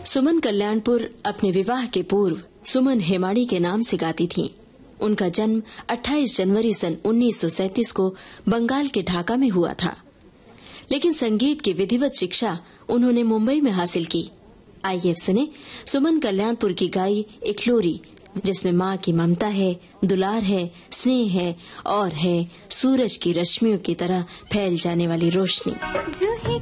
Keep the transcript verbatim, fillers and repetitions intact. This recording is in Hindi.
सुमन कल्याणपुर अपने विवाह के पूर्व सुमन हेमाड़ी के नाम से गाती थीं। उनका जन्म अट्ठाईस जनवरी सन उन्नीस सौ सैंतीस को बंगाल के ढाका में हुआ था, लेकिन संगीत की विधिवत शिक्षा उन्होंने मुंबई में हासिल की। आइए सुने सुमन कल्याणपुर की गाई एक लोरी, जिसमें माँ की ममता है, दुलार है, स्नेह है और है सूरज की रश्मियों की तरह फैल जाने वाली रोशनी।